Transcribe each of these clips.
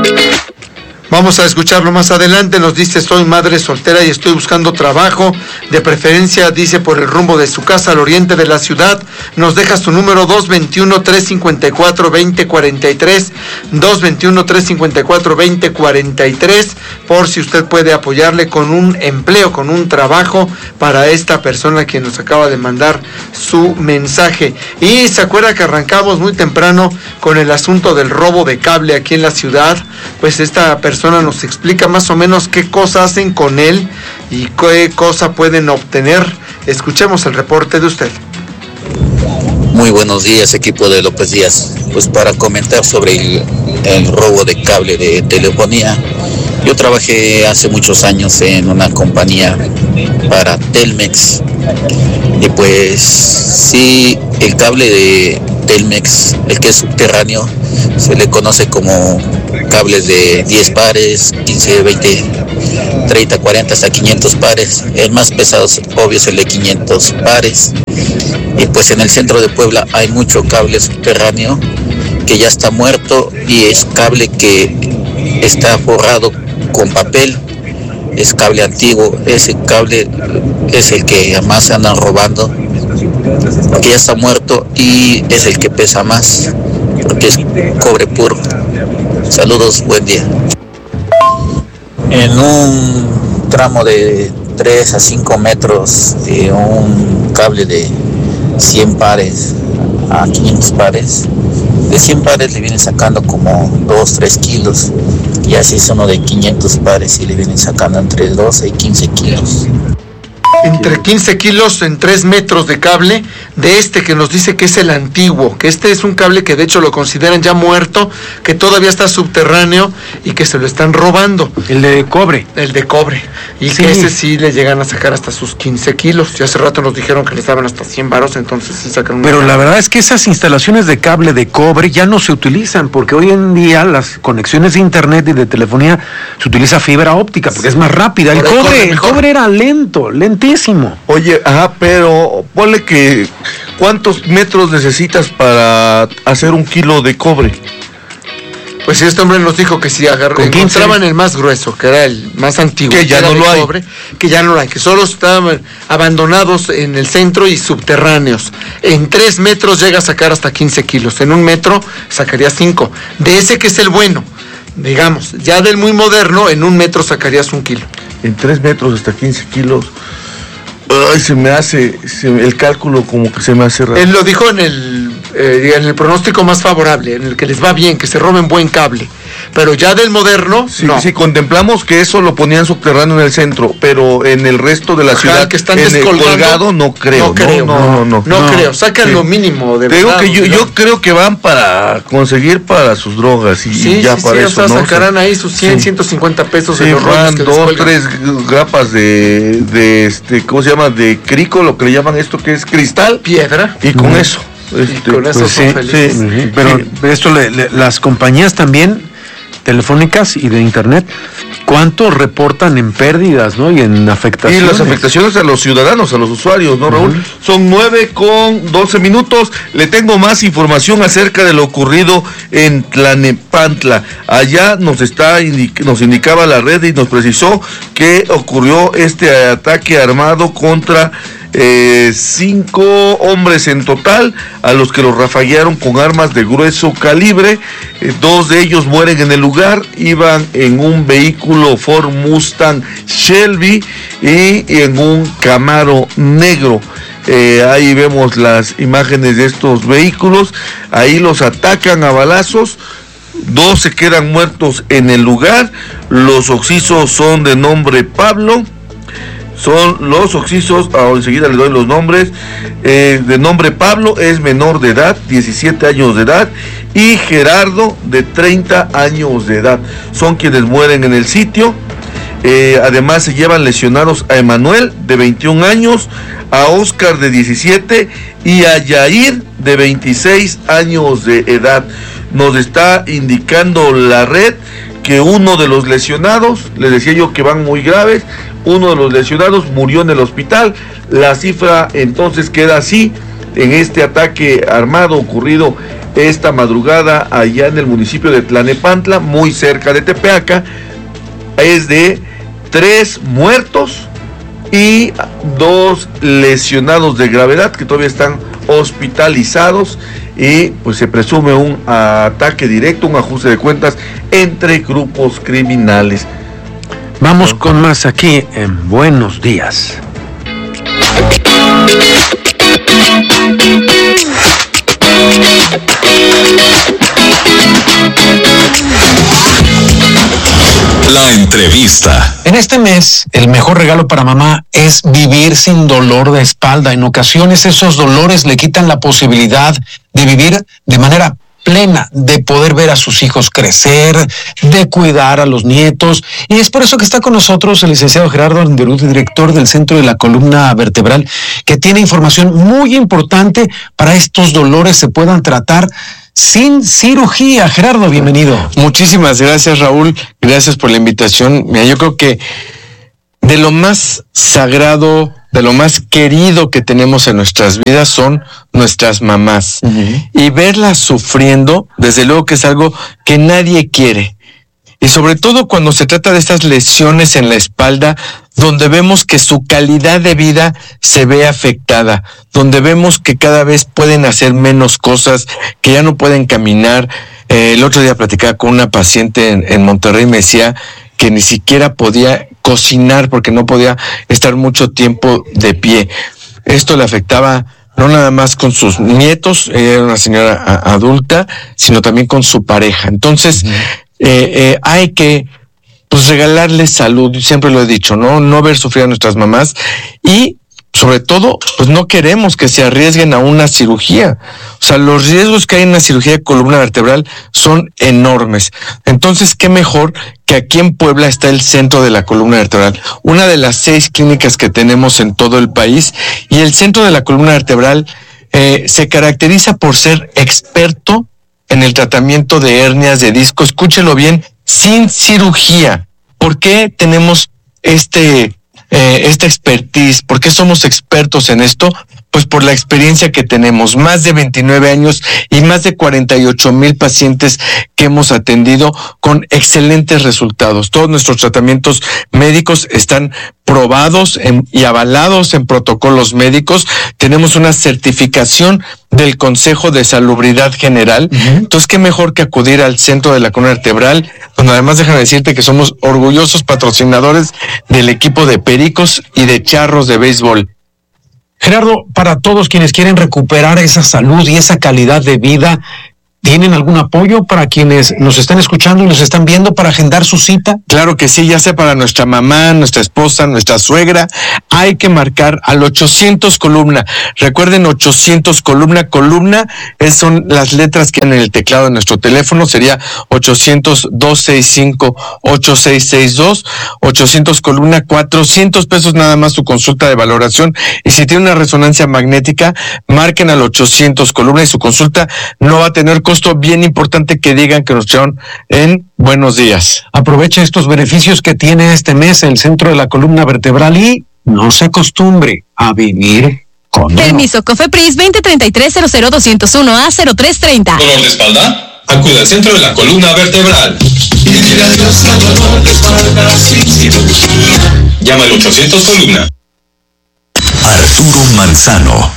Vamos a escucharlo más adelante. Nos dice: soy madre soltera y estoy buscando trabajo, de preferencia, dice, por el rumbo de su casa al oriente de la ciudad. Nos deja su número 221-354-2043, 221-354-2043, por si usted puede apoyarle con un empleo, con un trabajo para esta persona que nos acaba de mandar su mensaje. Y se acuerda que arrancamos muy temprano con el asunto del robo de cable aquí en la ciudad. Pues esta persona nos explica más o menos qué cosas hacen con él y qué cosa pueden obtener. Escuchemos el reporte de usted. Muy buenos días, equipo de López Díaz. Pues para comentar sobre el robo de cable de telefonía. Yo trabajé hace muchos años en una compañía para Telmex y pues sí, el cable de Telmex, el que es subterráneo, se le conoce como cables de 10 pares, 15, 20, 30, 40, hasta 500 pares. El más pesado, obvio, es el de 500 pares. Y pues en el centro de Puebla hay mucho cable subterráneo que ya está muerto y es cable que está forrado con papel. Es cable antiguo. Ese cable es el que más andan robando, que ya está muerto, y es el que pesa más porque es cobre puro. Saludos, buen día. En un tramo de 3 a 5 metros, un cable de 100 pares a 500 pares, de 100 pares le vienen sacando como 2-3 kilos, y así es uno de 500 pares y le vienen sacando entre 12 y 15 kilos. Entre 15 kilos en 3 metros de cable, de este que nos dice que es el antiguo, que este es un cable que de hecho lo consideran ya muerto, que todavía está subterráneo y que se lo están robando. El de cobre. El de cobre. Y sí, que ese sí le llegan a sacar hasta sus 15 kilos. Y hace rato nos dijeron que les daban hasta 100 varos, entonces sí sacan. Pero la verdad es que esas instalaciones de cable de cobre ya no se utilizan, porque hoy en día las conexiones de internet y de telefonía se utiliza fibra óptica, porque es más rápida. El cobre era lentísimo. Oye, pero ponle que ¿cuántos metros necesitas para hacer un kilo de cobre? Pues este hombre nos dijo que si encontraban el más grueso, que era el más antiguo, que ya no lo hay, que ya no lo hay, que solo estaban abandonados en el centro y subterráneos. En 3 metros llega a sacar hasta 15 kilos, en 1 metro sacaría 5. De ese que es el bueno, digamos, ya del muy moderno, en 1 metro sacarías 1 kilo. En 3 metros hasta 15 kilos. Ay, se me hace el cálculo como que se me hace raro. Él lo dijo en el pronóstico más favorable, en el que les va bien, que se roben buen cable. Pero ya del moderno, sí, no. Si contemplamos que eso lo ponían subterráneo en el centro, pero en el resto de la ciudad, que están en el colgado, no creo. No creo. Sacan lo mínimo de verdad. Te digo que yo creo que van para conseguir para sus drogas y ya para eso, ¿no? Sacarán ahí sus 100, 150 pesos de los rollos que 2, 3 grapas de ¿cómo se llama? De crico, lo que le llaman esto, que es cristal. Piedra. Y con eso. Con eso pues son felices. Sí. Pero esto las compañías también telefónicas y de internet, ¿cuánto reportan en pérdidas, no? Y en afectaciones. Y las afectaciones a los ciudadanos, a los usuarios, ¿no, Raúl? Son 9:12. Le tengo más información acerca de lo ocurrido en Tlalnepantla. Allá nos indicaba la red y nos precisó que ocurrió este ataque armado contra 5 hombres en total, a los que los rafaguearon con armas de grueso calibre. 2 de ellos mueren en el lugar, iban en un vehículo Ford Mustang Shelby y en un Camaro negro. Ahí vemos las imágenes de estos vehículos. Ahí los atacan a balazos. 2 se quedan muertos en el lugar. Los occisos son de nombre Pablo. Son los occisos, enseguida le doy los nombres. De nombre Pablo, es menor de edad, 17 años de edad, y Gerardo, de 30 años de edad. Son quienes mueren en el sitio. Además se llevan lesionados a Emanuel, de 21 años, a Oscar, de 17, y a Yair, de 26 años de edad. Nos está indicando la red que uno de los lesionados, les decía yo que van muy graves, uno de los lesionados murió en el hospital. La cifra entonces queda así, en este ataque armado ocurrido esta madrugada allá en el municipio de Tlanepantla, muy cerca de Tepeaca. Es de 3 muertos y 2 lesionados de gravedad que todavía están hospitalizados, y pues se presume un ataque directo, un ajuste de cuentas entre grupos criminales. Vamos con más aquí en Buenos Días. La entrevista. En este mes, el mejor regalo para mamá es vivir sin dolor de espalda. En ocasiones esos dolores le quitan la posibilidad de vivir de manera plena, de poder ver a sus hijos crecer, de cuidar a los nietos. Y es por eso que está con nosotros el licenciado Gerardo Anderud, director del Centro de la Columna Vertebral, que tiene información muy importante para estos dolores se puedan tratar sin cirugía. Gerardo, bienvenido. Muchísimas gracias, Raúl. Gracias por la invitación. Mira, yo creo que de lo más sagrado, de lo más querido que tenemos en nuestras vidas son nuestras mamás. Y verlas sufriendo, desde luego que es algo que nadie quiere. Y sobre todo cuando se trata de estas lesiones en la espalda, donde vemos que su calidad de vida se ve afectada, donde vemos que cada vez pueden hacer menos cosas, que ya no pueden caminar. El otro día platicaba con una paciente en Monterrey, me decía que ni siquiera podía cocinar porque no podía estar mucho tiempo de pie. Esto le afectaba no nada más con sus nietos, ella era una señora adulta, sino también con su pareja. Entonces, hay que pues regalarles salud, siempre lo he dicho, no ver sufrir a nuestras mamás, y sobre todo, pues no queremos que se arriesguen a una cirugía. O sea, los riesgos que hay en una cirugía de columna vertebral son enormes. Entonces, qué mejor que aquí en Puebla está el Centro de la Columna Vertebral, una de las 6 clínicas que tenemos en todo el país, y el Centro de la Columna Vertebral se caracteriza por ser experto en el tratamiento de hernias de disco. Escúchelo bien, sin cirugía. ¿Por qué tenemos esta expertise? ¿Por qué somos expertos en esto? Pues por la experiencia que tenemos, más de 29 años y más de 48,000 pacientes que hemos atendido con excelentes resultados. Todos nuestros tratamientos médicos están probados y avalados en protocolos médicos. Tenemos una certificación del Consejo de Salubridad General. Entonces, qué mejor que acudir al Centro de la Columna Vertebral, donde además déjame decirte que somos orgullosos patrocinadores del equipo de Pericos y de Charros de béisbol. Gerardo, para todos quienes quieren recuperar esa salud y esa calidad de vida, ¿tienen algún apoyo para quienes nos están escuchando y nos están viendo para agendar su cita? Claro que sí, ya sea para nuestra mamá, nuestra esposa, nuestra suegra, hay que marcar al 800 columna. Recuerden, 800 columna. Columna son las letras que hay en el teclado de nuestro teléfono, sería 800-265-8662, 800 columna, 400 pesos nada más su consulta de valoración, y si tiene una resonancia magnética, marquen al 800 columna y su consulta no va a tener costo. Bien importante que digan que nos echaron en Buenos Días. Aprovecha estos beneficios que tiene este mes el Centro de la Columna Vertebral y no se acostumbre a vivir con Permiso COFEPRIS 2033-00201A0330. ¿Dolor de espalda? Acude al Centro de la Columna Vertebral. Llama al 800 columna. Arturo Manzano.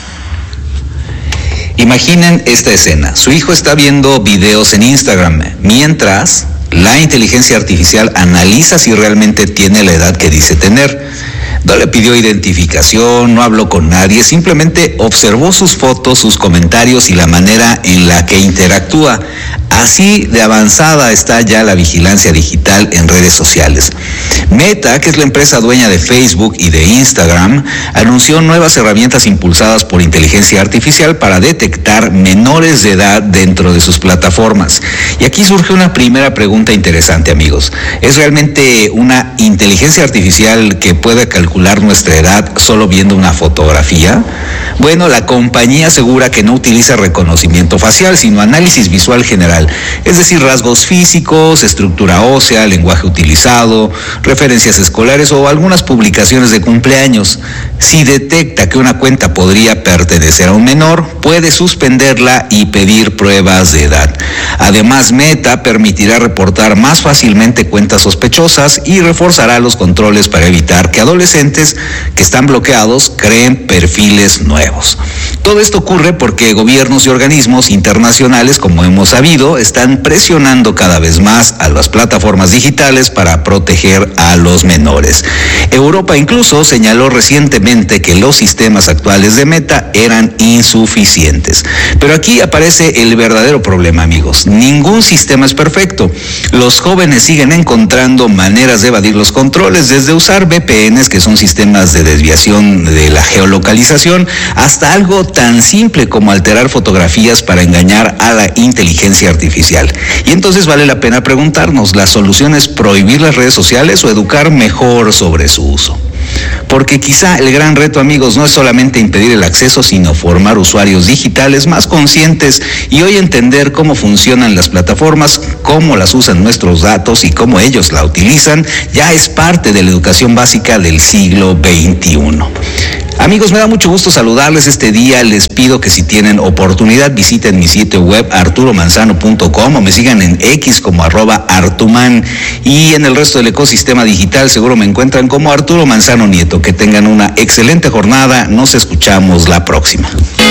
Imaginen esta escena. Su hijo está viendo videos en Instagram, mientras la inteligencia artificial analiza si realmente tiene la edad que dice tener. No le pidió identificación, no habló con nadie, simplemente observó sus fotos, sus comentarios y la manera en la que interactúa. Así de avanzada está ya la vigilancia digital en redes sociales. Meta, que es la empresa dueña de Facebook y de Instagram, anunció nuevas herramientas impulsadas por inteligencia artificial para detectar menores de edad dentro de sus plataformas. Y aquí surge una primera pregunta interesante, amigos. ¿Es realmente una inteligencia artificial que pueda calcular nuestra edad solo viendo una fotografía? Bueno, la compañía asegura que no utiliza reconocimiento facial, sino análisis visual general, digital, es decir, rasgos físicos, estructura ósea, lenguaje utilizado, referencias escolares o algunas publicaciones de cumpleaños. Si detecta que una cuenta podría pertenecer a un menor, puede suspenderla y pedir pruebas de edad. Además, Meta permitirá reportar más fácilmente cuentas sospechosas y reforzará los controles para evitar que adolescentes que están bloqueados creen perfiles nuevos. Todo esto ocurre porque gobiernos y organismos internacionales, como hemos sabido, están presionando cada vez más a las plataformas digitales para proteger a los menores. Europa incluso señaló recientemente que los sistemas actuales de Meta eran insuficientes. Pero aquí aparece el verdadero problema, amigos. Ningún sistema es perfecto. Los jóvenes siguen encontrando maneras de evadir los controles, desde usar VPNs, que son sistemas de desviación de la geolocalización, hasta algo tan simple como alterar fotografías para engañar a la inteligencia artificial. Y entonces vale la pena preguntarnos, ¿la solución es prohibir las redes sociales o educar mejor sobre su uso? Porque quizá el gran reto, amigos, no es solamente impedir el acceso, sino formar usuarios digitales más conscientes y hoy entender cómo funcionan las plataformas, cómo las usan nuestros datos y cómo ellos la utilizan, ya es parte de la educación básica del siglo XXI. Amigos, me da mucho gusto saludarles este día. Les pido que si tienen oportunidad visiten mi sitio web arturomanzano.com o me sigan en X como @Artuman, y en el resto del ecosistema digital seguro me encuentran como Arturo Manzano Nieto. Que tengan una excelente jornada. Nos escuchamos la próxima.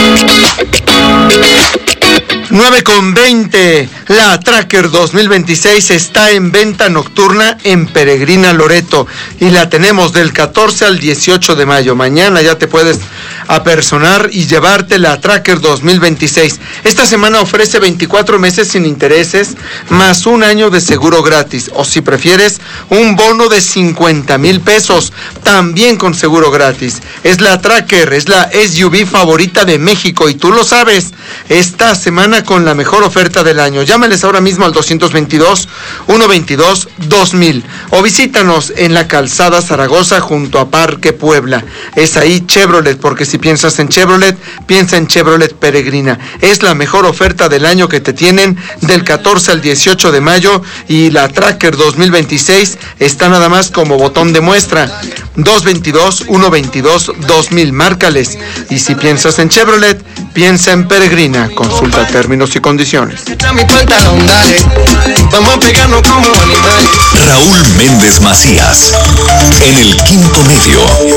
9:20. La Tracker 2026 está en venta nocturna en Peregrina Loreto y la tenemos del 14 al 18 de mayo. Mañana ya te puedes apersonar y llevarte la Tracker 2026. Esta semana ofrece 24 meses sin intereses más un año de seguro gratis, o si prefieres un bono de 50,000 pesos también con seguro gratis. Es la Tracker, es la SUV favorita de México y tú lo sabes. Esta semana con la mejor oferta del año. Llámales ahora mismo al 222-122-2000 o visítanos en la Calzada Zaragoza junto a Parque Puebla. Es ahí Chevrolet, porque si piensas en Chevrolet, piensa en Chevrolet Peregrina. Es la mejor oferta del año que te tienen del 14 al 18 de mayo y la Tracker 2026 está nada más como botón de muestra. 222-122-2000, márcales. Y si piensas en Chevrolet, piensa en Peregrina. Consulta términos y condiciones. Raúl Méndez Macías, en el Quinto Medio.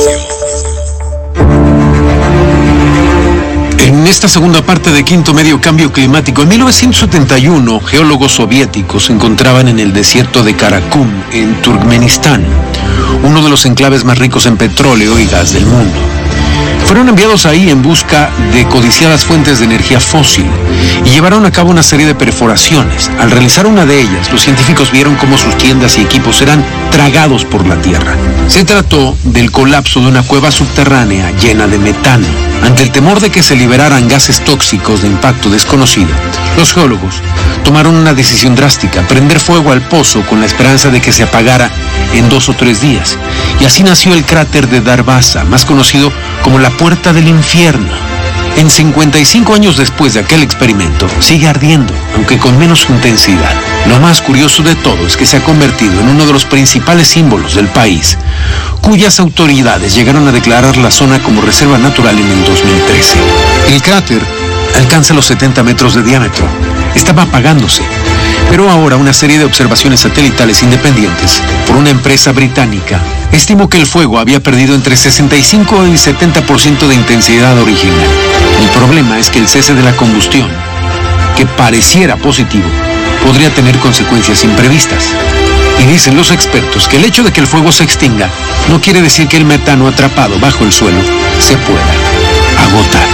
En esta segunda parte de Quinto Medio, Cambio Climático, en 1971, geólogos soviéticos se encontraban en el desierto de Karakum, en Turkmenistán, uno de los enclaves más ricos en petróleo y gas del mundo. Fueron enviados ahí en busca de codiciadas fuentes de energía fósil y llevaron a cabo una serie de perforaciones. Al realizar una de ellas, los científicos vieron cómo sus tiendas y equipos eran tragados por la tierra. Se trató del colapso de una cueva subterránea llena de metano. Ante el temor de que se liberaran gases tóxicos de impacto desconocido, los geólogos tomaron una decisión drástica: prender fuego al pozo con la esperanza de que se apagara en 2 o 3 días. Y así nació el cráter de Darvaza, más conocido como la Puerta del Infierno. En 55 años después de aquel experimento, sigue ardiendo, aunque con menos intensidad. Lo más curioso de todo es que se ha convertido en uno de los principales símbolos del país, cuyas autoridades llegaron a declarar la zona como reserva natural en el 2013. El cráter alcanza los 70 metros de diámetro. Estaba apagándose, pero ahora una serie de observaciones satelitales independientes por una empresa británica estimó que el fuego había perdido entre 65 y 70% de intensidad original. El problema es que el cese de la combustión, que pareciera positivo, podría tener consecuencias imprevistas. Y dicen los expertos que el hecho de que el fuego se extinga no quiere decir que el metano atrapado bajo el suelo se pueda agotar.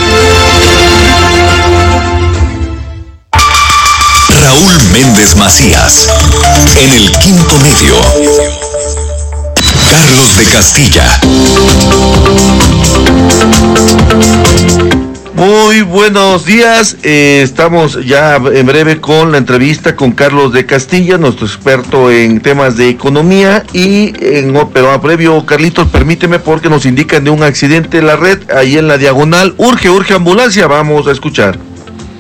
Raúl Méndez Macías, en el Quinto Medio. Carlos de Castilla. Muy buenos días, estamos ya en breve con la entrevista con Carlos de Castilla, nuestro experto en temas de economía pero previo, Carlitos, permíteme porque nos indican de un accidente en la red, ahí en la diagonal, urge ambulancia, vamos a escuchar.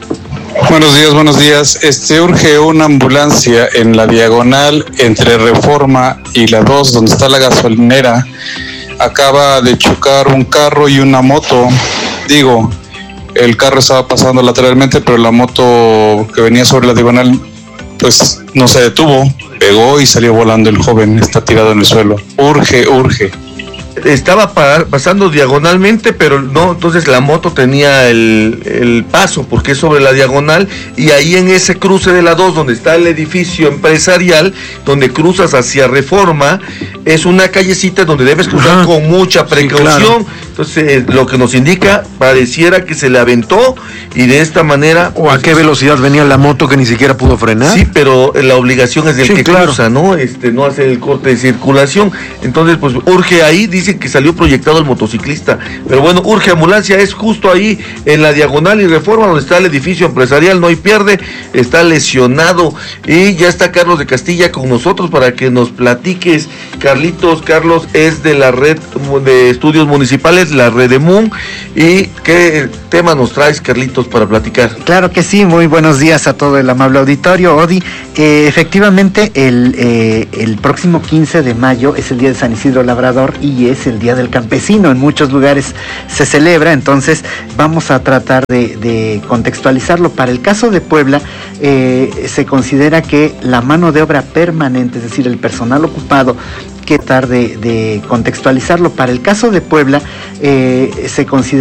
Buenos días. Urge una ambulancia en la diagonal entre Reforma y la 2, donde está la gasolinera. Acaba de chocar un carro y una moto. El carro estaba pasando lateralmente, pero la moto que venía sobre la diagonal, pues no se detuvo, pegó y salió volando el joven. Está tirado en el suelo. Urge. Estaba pasando diagonalmente, pero no, entonces la moto tenía el paso, porque es sobre la diagonal, y ahí en ese cruce de la 2, donde está el edificio empresarial, donde cruzas hacia Reforma, es una callecita donde debes cruzar con mucha precaución. Sí, claro. Entonces, lo que nos indica, pareciera que se le aventó, y de esta manera... ¿O a qué velocidad venía la moto que ni siquiera pudo frenar? Sí, pero la obligación es del que cruza, ¿no? No hacer el corte de circulación. Entonces, pues, urge ahí, dicen que salió proyectado el motociclista. Pero bueno, urge ambulancia, es justo ahí, en la diagonal y Reforma, donde está el edificio empresarial, no hay pierde, está lesionado. Y ya está Carlos de Castilla con nosotros para que nos platiques. Carlos es de la red de estudios municipales, la Red de Moon. ¿Y qué tema nos traes, Carlitos, para platicar? Claro que sí, muy buenos días a todo el amable auditorio. Odi, efectivamente el próximo 15 de mayo es el día de San Isidro Labrador y es el Día del Campesino. En muchos lugares se celebra, entonces vamos a tratar de contextualizarlo. Para el caso de Puebla, se considera que la mano de obra permanente, es decir, el personal ocupado, que tratar de contextualizarlo. Para el caso de Puebla, se considera